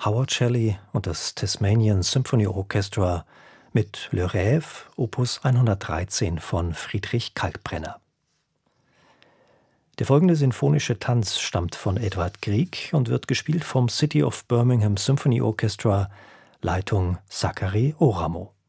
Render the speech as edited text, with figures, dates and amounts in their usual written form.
Howard Shelley und das Tasmanian Symphony Orchestra mit Le Rêve, Opus 113 von Friedrich Kalkbrenner. Der folgende sinfonische Tanz stammt von Edward Grieg und wird gespielt vom City of Birmingham Symphony Orchestra, Leitung Zachary Oramo.